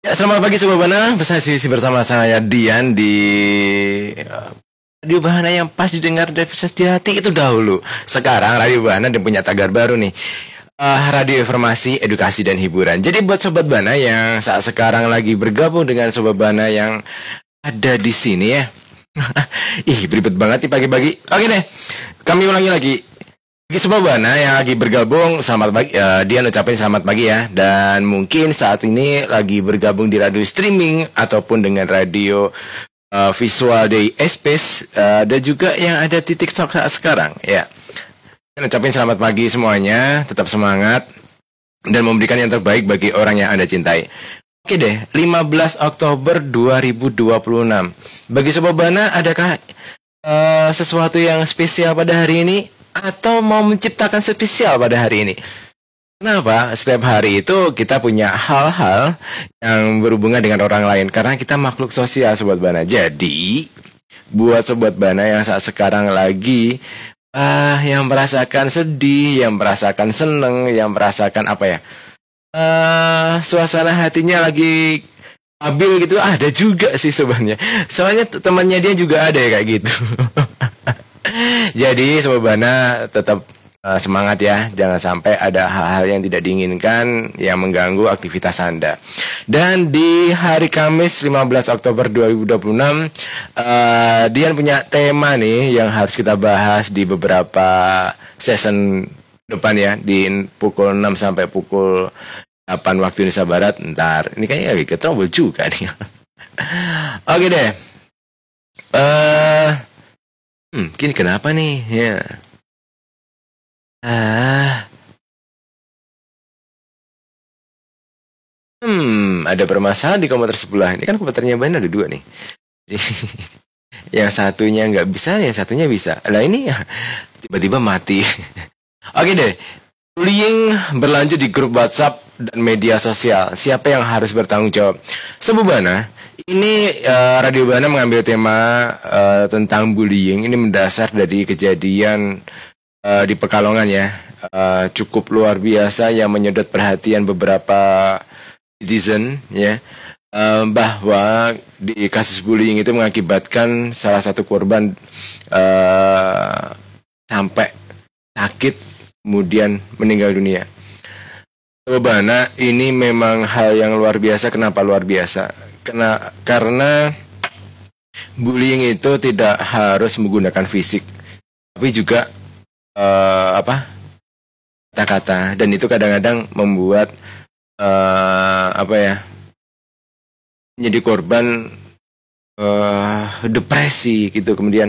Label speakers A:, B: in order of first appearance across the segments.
A: Ya, selamat pagi Sobat Bana. Bersama bersama saya Dian di Radio Bahana yang pas didengar dan bisa di hati itu dahulu. Sekarang Radio Bahana dan punya tagar baru nih. Radio informasi, edukasi dan hiburan. Jadi buat Sobat Bana yang saat sekarang lagi bergabung dengan Sobat Bana yang ada di sini ya. Ih, beribet banget nih pagi-pagi. Oke deh. Kami ulangi lagi. Bagi Sobat Bana yang lagi bergabung, selamat pagi. Dia ngucapin selamat pagi ya. Dan mungkin saat ini lagi bergabung di radio streaming ataupun dengan radio visual dari Space dan juga yang ada di TikTok saat sekarang ya. Ngucapin selamat pagi semuanya, tetap semangat dan memberikan yang terbaik bagi orang yang Anda cintai. Oke deh, 15 Oktober 2026. Bagi Sobat Bana, adakah sesuatu yang spesial pada hari ini? Atau mau menciptakan spesial pada hari ini? Kenapa? Setiap hari itu kita punya hal-hal yang berhubungan dengan orang lain. Karena kita makhluk sosial, Sobat Bana. Jadi, buat Sobat Bana yang saat sekarang lagi yang merasakan sedih, yang merasakan seneng, yang merasakan apa ya, suasana hatinya lagi labil gitu, ada juga sih sebenarnya. Soalnya temannya dia juga ada ya kayak gitu. Jadi Sobat Bana tetap semangat ya, jangan sampai ada hal-hal yang tidak diinginkan yang mengganggu aktivitas Anda. Dan di hari Kamis 15 Oktober 2026 Dian punya tema nih yang harus kita bahas di beberapa season depan ya, di pukul 6 sampai pukul 8 waktu Indonesia Barat. Ntar ini kayaknya lagi ketrombol juga nih. Oke deh. Gini kenapa nih ya? Ada permasalahan di komputer sebelah. Ini kan komputernya Bana ada dua nih. Jadi, yang satunya nggak bisa, yang satunya bisa. Lah ini ya, tiba-tiba mati. Oke deh. Bullying berlanjut di grup WhatsApp dan media sosial. Siapa yang harus bertanggung jawab? Sobat Bana, ini Radio Bana mengambil tema tentang bullying. Ini mendasar dari kejadian di Pekalongan ya. Cukup luar biasa yang menyedot perhatian beberapa netizen ya. Bahwa di kasus bullying itu mengakibatkan salah satu korban sampai sakit kemudian meninggal dunia. Bana, ini memang hal yang luar biasa. Kenapa luar biasa? Karena bullying itu tidak harus menggunakan fisik, tapi juga kata-kata, dan itu kadang-kadang membuat menjadi korban depresi gitu, kemudian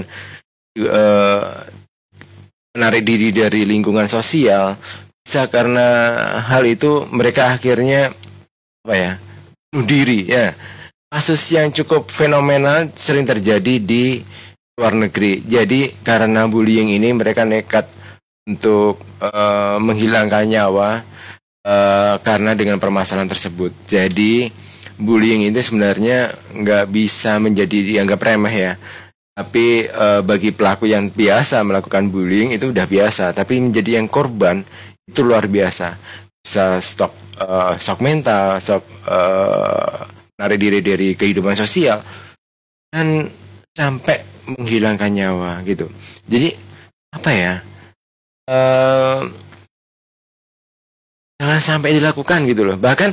A: menarik diri dari lingkungan sosial. Bisa karena hal itu mereka akhirnya bunuh diri ya. Kasus yang cukup fenomenal sering terjadi di luar negeri. Jadi karena bullying ini mereka nekat untuk menghilangkan nyawa karena dengan permasalahan tersebut. Jadi bullying itu sebenarnya nggak bisa menjadi dianggap remeh ya. Tapi bagi pelaku yang biasa melakukan bullying itu udah biasa. Tapi menjadi yang korban itu luar biasa. Bisa shock mental, shock menarik diri dari kehidupan sosial, dan sampai menghilangkan nyawa gitu. Jadi apa ya? Jangan sampai dilakukan gitu loh. Bahkan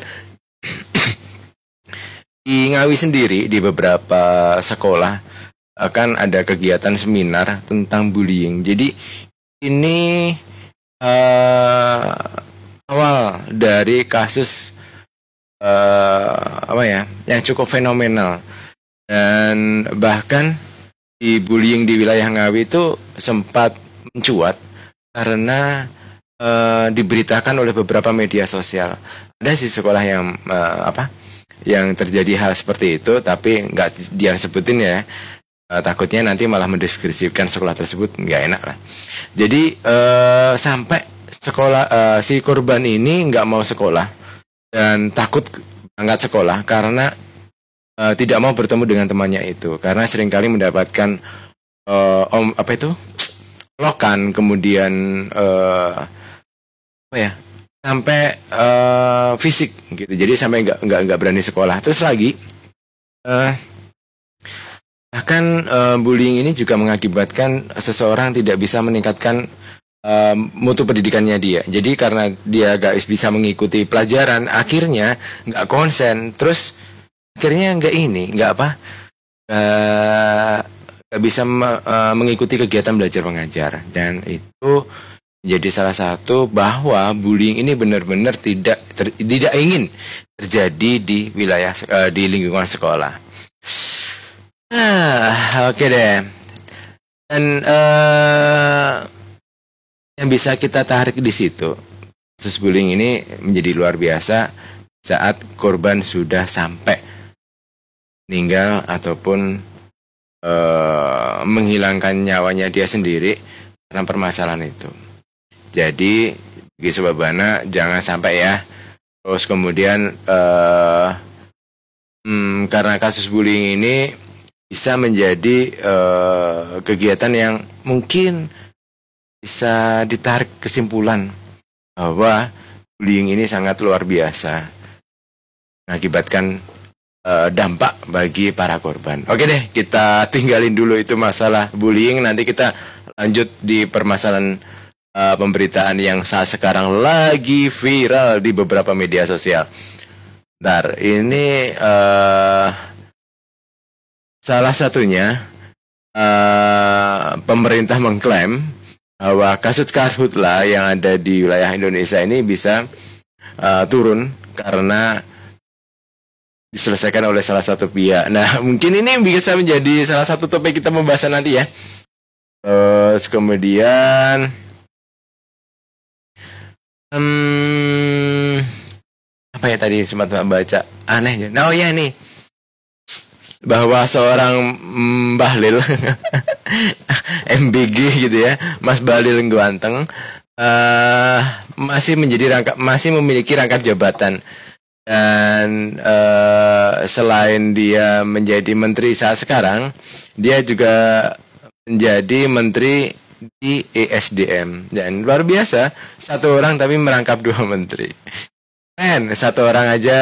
A: di Ngawi sendiri di beberapa sekolah akan ada kegiatan seminar tentang bullying. Jadi ini awal dari kasus yang cukup fenomenal, dan bahkan di bullying di wilayah Ngawi itu sempat mencuat karena diberitakan oleh beberapa media sosial. Ada sih sekolah yang yang terjadi hal seperti itu, tapi nggak dia sebutin ya. Takutnya nanti malah mendeskripsikan sekolah tersebut, nggak enak lah. Jadi sampai sekolah si korban ini nggak mau sekolah dan takut berangkat sekolah karena tidak mau bertemu dengan temannya itu, karena seringkali mendapatkan lokan, kemudian sampai fisik gitu. Jadi sampai nggak berani sekolah. Terus lagi bahkan bullying ini juga mengakibatkan seseorang tidak bisa meningkatkan mutu pendidikannya dia. Jadi karena dia gak bisa mengikuti pelajaran, akhirnya nggak konsen. Terus akhirnya nggak bisa mengikuti kegiatan belajar mengajar. Dan itu menjadi salah satu bahwa bullying ini benar-benar tidak ingin terjadi di wilayah di lingkungan sekolah. Oke deh. Dan yang bisa kita tarik di situ, kasus bullying ini menjadi luar biasa saat korban sudah sampai meninggal ataupun menghilangkan nyawanya dia sendiri karena permasalahan itu. Jadi bagi Sobat Buana jangan sampai ya. Terus kemudian karena kasus bullying ini bisa menjadi kegiatan yang mungkin bisa ditarik kesimpulan bahwa bullying ini sangat luar biasa, mengakibatkan dampak bagi para korban. Oke deh, kita tinggalin dulu itu masalah bullying. Nanti kita lanjut di permasalahan pemberitaan yang saat sekarang lagi viral di beberapa media sosial. Bentar, ini salah satunya pemerintah mengklaim bahwa kasus karhutla yang ada di wilayah Indonesia ini bisa turun karena diselesaikan oleh salah satu pihak. Nah, mungkin ini bisa menjadi salah satu topik kita pembahasan nanti ya. Terus kemudian apa ya tadi sempat baca aneh. Nah, oh ya nih, bahwa seorang Bahlil MBG gitu ya, Mas Bahlil Ganteng masih memiliki rangkap jabatan. Dan selain dia menjadi menteri saat sekarang, dia juga menjadi menteri di ESDM. Dan luar biasa, satu orang tapi merangkap 2 menteri. Dan satu orang aja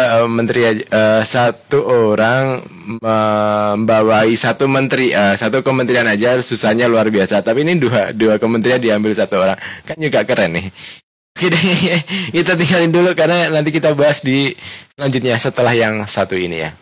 A: satu orang membawai satu menteri, satu kementerian aja susahnya luar biasa. Tapi ini dua kementerian diambil satu orang, kan juga keren nih. Oke deh, kita tinggalin dulu karena nanti kita bahas di selanjutnya setelah yang satu ini ya.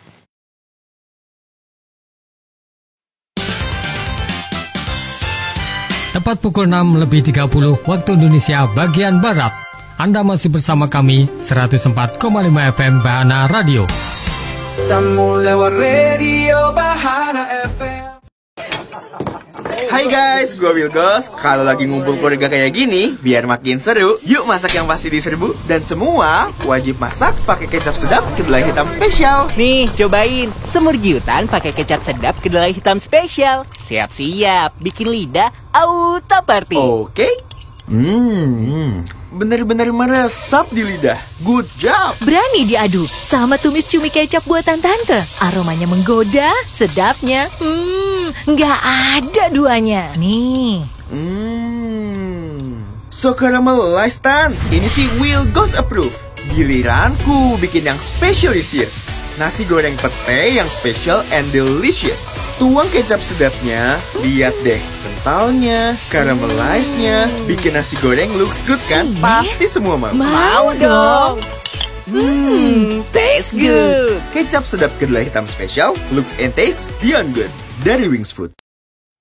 B: Tepat pukul 6:30 waktu Indonesia bagian Barat. Anda masih bersama kami 104,5 FM Bahana Radio.
C: Sambung lewat radio Bahana FM.
D: Hai guys, gue Wilgos. Kalau lagi ngumpul keluarga kayak gini, biar makin seru, yuk masak yang pasti diserbu. Dan semua wajib masak pakai kecap sedap kedelai hitam spesial.
E: Nih, cobain semur giutan pakai kecap sedap kedelai hitam spesial. Siap-siap, bikin lidah auto party.
D: Oke. Bener-bener meresap di lidah. Good job.
F: Berani diadu sama tumis cumi kecap buatan tante. Aromanya menggoda, sedapnya nggak ada duanya. Nih.
D: So caramelized Tan. Ini sih Will Goes Approve. Giliranku bikin yang specialisious. Nasi goreng pete yang special and delicious. Tuang kecap sedapnya, lihat deh kentalnya, caramelized-nya, bikin nasi goreng looks good kan? Pasti semua mau.
F: Mau dong.
E: Taste good.
D: Kecap sedap kedelai hitam spesial, looks and taste beyond good. Dari Wings Food.